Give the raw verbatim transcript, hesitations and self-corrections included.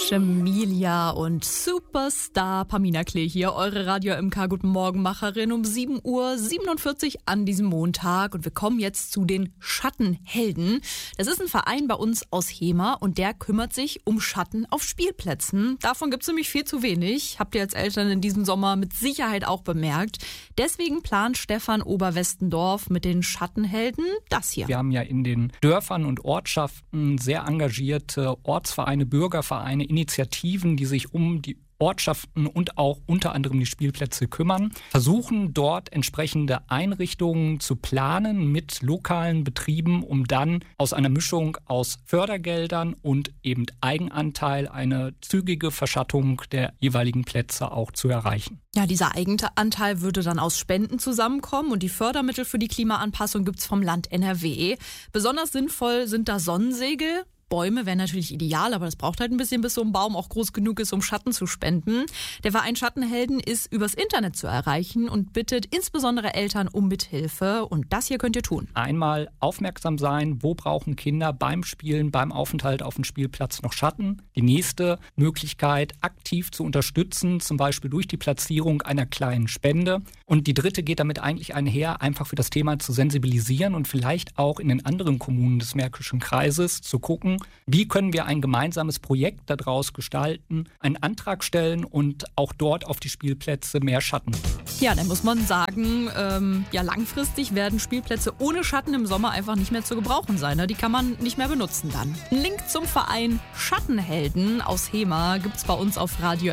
Emilia und Superstar Pamina Klee hier, eure Radio M K Guten Morgen Macherin um sieben Uhr siebenundvierzig an diesem Montag. Und wir kommen jetzt zu den Schattenhelden. Das ist ein Verein bei uns aus Hema und der kümmert sich um Schatten auf Spielplätzen. Davon gibt es nämlich viel zu wenig. Habt ihr als Eltern in diesem Sommer mit Sicherheit auch bemerkt. Deswegen plant Stefan Oberwestendorf mit den Schattenhelden das hier. Wir haben ja in den Dörfern und Ortschaften sehr engagierte Ortsvereine, Bürgervereine, Initiativen, die sich um die Ortschaften und auch unter anderem die Spielplätze kümmern, versuchen dort entsprechende Einrichtungen zu planen mit lokalen Betrieben, um dann aus einer Mischung aus Fördergeldern und eben Eigenanteil eine zügige Verschattung der jeweiligen Plätze auch zu erreichen. Ja, dieser Eigenanteil würde dann aus Spenden zusammenkommen und die Fördermittel für die Klimaanpassung gibt's vom Land N R W. Besonders sinnvoll sind da Sonnensegel. Bäume wären natürlich ideal, aber das braucht halt ein bisschen, bis so ein Baum auch groß genug ist, um Schatten zu spenden. Der Verein Schattenhelden ist übers Internet zu erreichen und bittet insbesondere Eltern um Mithilfe. Und das hier könnt ihr tun. Einmal aufmerksam sein, wo brauchen Kinder beim Spielen, beim Aufenthalt auf dem Spielplatz noch Schatten. Die nächste Möglichkeit, aktiv zu unterstützen, zum Beispiel durch die Platzierung einer kleinen Spende. Und die dritte geht damit eigentlich einher, einfach für das Thema zu sensibilisieren und vielleicht auch in den anderen Kommunen des Märkischen Kreises zu gucken, wie können wir ein gemeinsames Projekt daraus gestalten, einen Antrag stellen und auch dort auf die Spielplätze mehr Schatten. Ja, dann muss man sagen, ähm, ja langfristig werden Spielplätze ohne Schatten im Sommer einfach nicht mehr zu gebrauchen sein. Ne? Die kann man nicht mehr benutzen dann. Ein Link zum Verein Schattenhelden aus Hema gibt's bei uns auf radio